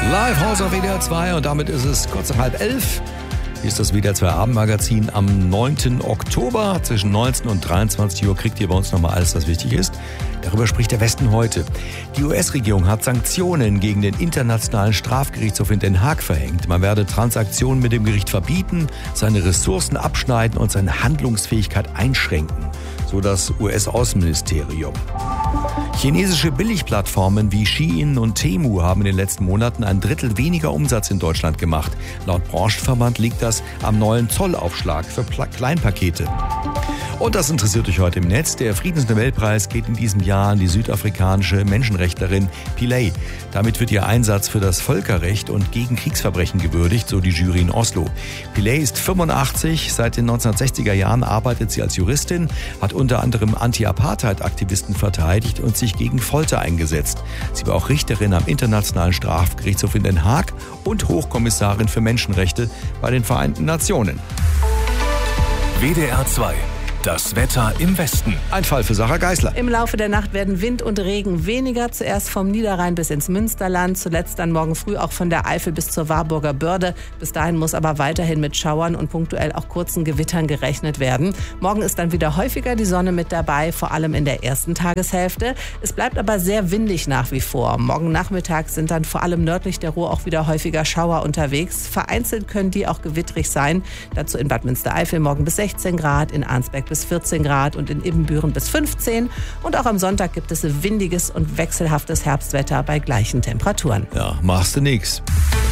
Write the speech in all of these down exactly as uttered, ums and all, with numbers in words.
Live House auf W D R zwei und damit ist es kurz nach halb elf. Hier ist das W D R zwei Abendmagazin am neunten Oktober. Zwischen neunzehn und dreiundzwanzig Uhr kriegt ihr bei uns nochmal alles, was wichtig ist. Darüber spricht der Westen heute. Die U S-Regierung hat Sanktionen gegen den Internationalen Strafgerichtshof in Den Haag verhängt. Man werde Transaktionen mit dem Gericht verbieten, seine Ressourcen abschneiden und seine Handlungsfähigkeit einschränken, so das U S-Außenministerium. Chinesische Billigplattformen wie Shein und Temu haben in den letzten Monaten ein Drittel weniger Umsatz in Deutschland gemacht. Laut Branchenverband liegt das am neuen Zollaufschlag für Kleinpakete. Und das interessiert euch heute im Netz. Der Friedensnobelpreis geht in diesem Jahr an die südafrikanische Menschenrechtlerin Pillay. Damit wird ihr Einsatz für das Völkerrecht und gegen Kriegsverbrechen gewürdigt, so die Jury in Oslo. Pillay ist fünfundachtzig, seit den neunzehnhundertsechziger Jahren arbeitet sie als Juristin, hat unter anderem Anti-Apartheid-Aktivisten verteidigt und sich gegen Folter eingesetzt. Sie war auch Richterin am Internationalen Strafgerichtshof in Den Haag und Hochkommissarin für Menschenrechte bei den Vereinten Nationen. W D R zwei. Das Wetter im Westen. Ein Fall für Sarah Geisler. Im Laufe der Nacht werden Wind und Regen weniger. Zuerst vom Niederrhein bis ins Münsterland. Zuletzt dann morgen früh auch von der Eifel bis zur Warburger Börde. Bis dahin muss aber weiterhin mit Schauern und punktuell auch kurzen Gewittern gerechnet werden. Morgen ist dann wieder häufiger die Sonne mit dabei, vor allem in der ersten Tageshälfte. Es bleibt aber sehr windig nach wie vor. Morgen Nachmittag sind dann vor allem nördlich der Ruhr auch wieder häufiger Schauer unterwegs. Vereinzelt können die auch gewittrig sein. Dazu in Bad Münstereifel morgen bis sechzehn Grad, in Arnsberg bis vierzehn Grad und in Ibbenbüren bis fünfzehn. Und auch am Sonntag gibt es windiges und wechselhaftes Herbstwetter bei gleichen Temperaturen. Ja, machst du nix.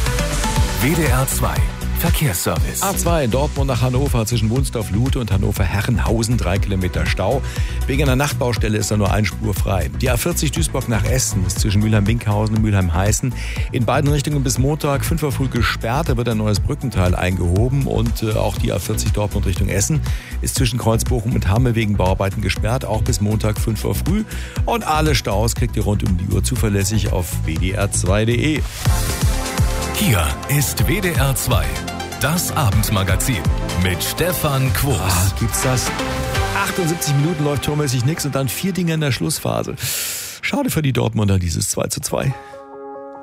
W D R zwei. Verkehrsservice. A zwei Dortmund nach Hannover zwischen Wunsdorf-Lute und Hannover-Herrenhausen, drei Kilometer Stau. Wegen einer Nachtbaustelle ist da nur eine Spur frei. Die A vierzig Duisburg nach Essen ist zwischen Mülheim-Winkhausen und Mülheim-Heißen in beiden Richtungen bis Montag fünf Uhr früh gesperrt. Da wird ein neues Brückenteil eingehoben und äh, auch die A vierzig Dortmund Richtung Essen ist zwischen Kreuzbochum und Hamme wegen Bauarbeiten gesperrt, auch bis Montag fünf Uhr früh. Und alle Staus kriegt ihr rund um die Uhr zuverlässig auf w d r zwei punkt d e. Hier ist W D R zwei, das Abendmagazin mit Stefan Quos. Ah, gibt's das? achtundsiebzig Minuten läuft tormäßig nix und dann vier Dinge in der Schlussphase. Schade für die Dortmunder, dieses zwei zu zwei.